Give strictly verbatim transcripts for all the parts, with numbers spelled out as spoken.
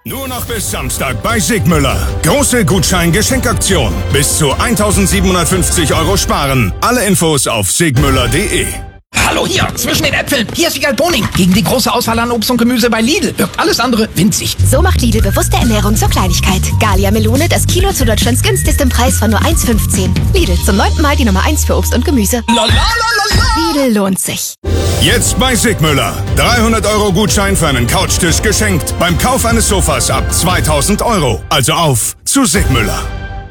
Nur noch bis Samstag bei Sigmüller. Große Gutschein-Geschenkaktion. Bis zu eintausendsiebenhundertfünfzig Euro sparen. Alle Infos auf sigmüller punkt de. Hallo hier, zwischen den Äpfeln. Hier ist Wiegald Boning. Gegen die große Auswahl an Obst und Gemüse bei Lidl wirkt alles andere winzig. So macht Lidl bewusste Ernährung zur Kleinigkeit. Gallia Melone, das Kilo zu Deutschlands günstigstem Preis von nur eins fünfzehn. Lidl, zum neunten Mal die Nummer eins für Obst und Gemüse. Lidl lohnt sich. Jetzt bei Sigmüller. dreihundert Euro Gutschein für einen Couchtisch geschenkt. Beim Kauf eines Sofas ab zweitausend Euro. Also auf zu Sigmüller.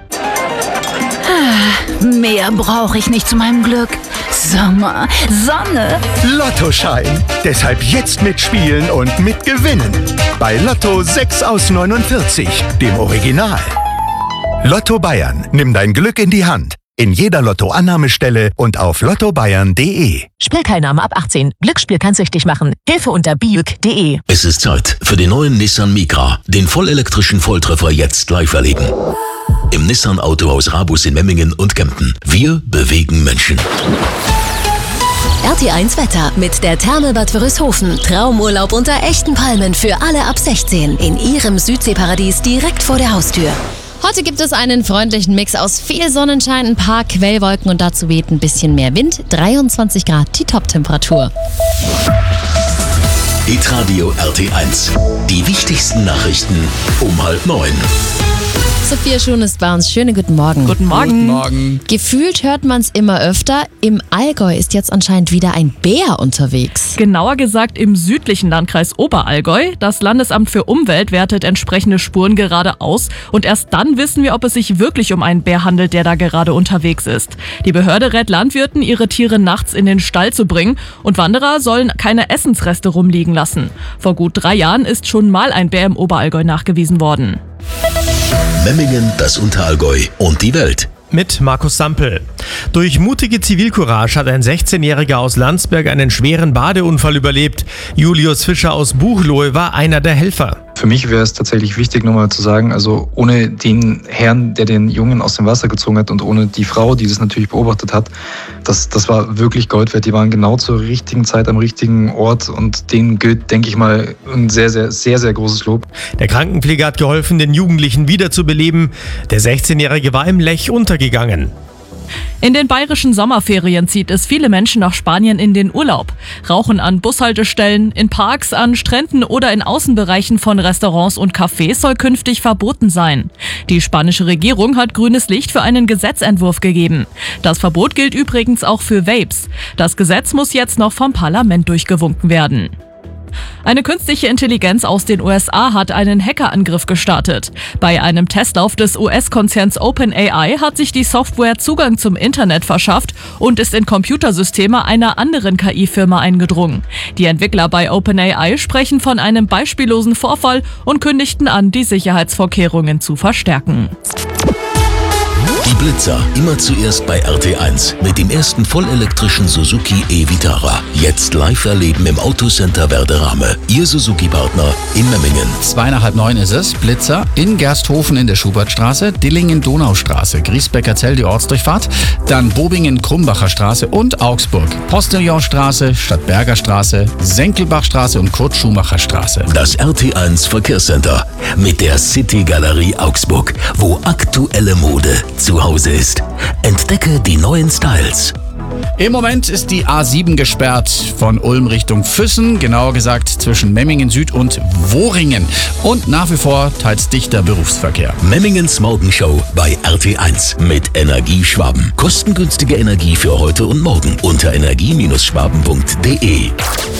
Ah, mehr brauche ich nicht zu meinem Glück. Sommer, Sonne. Lottoschein. Deshalb jetzt mitspielen und mitgewinnen. Bei Lotto sechs aus neunundvierzig, dem Original. Lotto Bayern. Nimm dein Glück in die Hand. In jeder Lotto-Annahmestelle und auf lotto bayern punkt de. Spielteilnahme ab achtzehn. Glücksspiel kann süchtig machen. Hilfe unter biuk punkt de. Es ist Zeit für den neuen Nissan Micra. Den vollelektrischen Volltreffer jetzt live erleben. Im Nissan Autohaus Rabus in Memmingen und Kempten. Wir bewegen Menschen. R T eins Wetter mit der Therme Bad Wörishofen. Traumurlaub unter echten Palmen für alle ab sechzehn. In Ihrem Südseeparadies direkt vor der Haustür. Heute gibt es einen freundlichen Mix aus viel Sonnenschein, ein paar Quellwolken und dazu weht ein bisschen mehr Wind. dreiundzwanzig Grad die Toptemperatur. Hitradio R T eins. Die wichtigsten Nachrichten um halb neun. Sophia Schuhn ist bei uns. Schönen guten Morgen. Guten Morgen. Guten Morgen. Gefühlt hört man es immer öfter. Im Allgäu ist jetzt anscheinend wieder ein Bär unterwegs. Genauer gesagt im südlichen Landkreis Oberallgäu. Das Landesamt für Umwelt wertet entsprechende Spuren gerade aus. Und erst dann wissen wir, ob es sich wirklich um einen Bär handelt, der da gerade unterwegs ist. Die Behörde rät Landwirten, ihre Tiere nachts in den Stall zu bringen. Und Wanderer sollen keine Essensreste rumliegen lassen. Vor gut drei Jahren ist schon mal ein Bär im Oberallgäu nachgewiesen worden. Memmingen, das Unterallgäu und die Welt. Mit Markus Sampel. Durch mutige Zivilcourage hat ein sechzehnjähriger aus Landsberg einen schweren Badeunfall überlebt. Julius Fischer aus Buchloe war einer der Helfer. Für mich wäre es tatsächlich wichtig, nochmal zu sagen, also ohne den Herrn, der den Jungen aus dem Wasser gezogen hat und ohne die Frau, die das natürlich beobachtet hat, das, das war wirklich Gold wert. Die waren genau zur richtigen Zeit am richtigen Ort und denen gilt, denke ich mal, ein sehr, sehr, sehr, sehr großes Lob. Der Krankenpfleger hat geholfen, den Jugendlichen wiederzubeleben. Der sechzehnjährige war im Lech untergegangen. In den bayerischen Sommerferien zieht es viele Menschen nach Spanien in den Urlaub. Rauchen an Bushaltestellen, in Parks, an Stränden oder in Außenbereichen von Restaurants und Cafés soll künftig verboten sein. Die spanische Regierung hat grünes Licht für einen Gesetzentwurf gegeben. Das Verbot gilt übrigens auch für Vapes. Das Gesetz muss jetzt noch vom Parlament durchgewunken werden. Eine künstliche Intelligenz aus den U S A hat einen Hackerangriff gestartet. Bei einem Testlauf des U S-Konzerns OpenAI hat sich die Software Zugang zum Internet verschafft und ist in Computersysteme einer anderen K I-Firma eingedrungen. Die Entwickler bei OpenAI sprechen von einem beispiellosen Vorfall und kündigten an, die Sicherheitsvorkehrungen zu verstärken. Die Blitzer, immer zuerst bei R T eins mit dem ersten vollelektrischen Suzuki e-Vitara. Jetzt live erleben im Autocenter Werderame. Ihr Suzuki-Partner in Memmingen. Zweieinhalb neun ist es. Blitzer in Gersthofen in der Schubertstraße, Dillingen-Donaustraße, Griesbecker-Zell die Ortsdurchfahrt, dann Bobingen-Krumbacher Straße und Augsburg. Postillonstraße, Stadtberger Straße, Senkelbachstraße und Kurt-Schumacher-Straße. Das R T eins Verkehrscenter mit der City-Galerie Augsburg, wo aktuelle Mode zu Hause ist. Entdecke die neuen Styles. Im Moment ist die A sieben gesperrt von Ulm Richtung Füssen, genauer gesagt zwischen Memmingen Süd und Wohringen. Und nach wie vor teils dichter Berufsverkehr. Memmingens Morgenshow bei R T eins mit Energieschwaben. Kostengünstige Energie für heute und morgen unter energie Schwaben punkt de.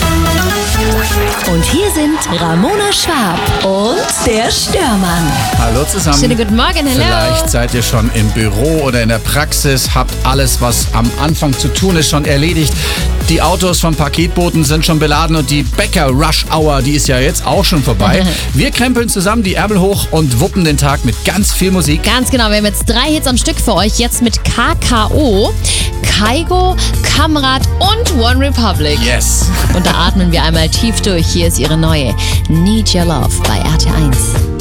Und hier sind Ramona Schwab und der Störmann. Hallo zusammen. Schönen guten Morgen, hello. Vielleicht seid ihr schon im Büro oder in der Praxis, habt alles, was am Anfang zu tun ist, schon erledigt. Die Autos vom Paketboten sind schon beladen und die Bäcker-Rush-Hour, die ist ja jetzt auch schon vorbei. Wir krempeln zusammen die Ärmel hoch und wuppen den Tag mit ganz viel Musik. Ganz genau, wir haben jetzt drei Hits am Stück für euch. Jetzt mit K K O, Kaigo, Kamrat und One Republic. Yes. Und da atmen wir einmal tief durch. Hier ist ihre neue Need Your Love bei R T eins.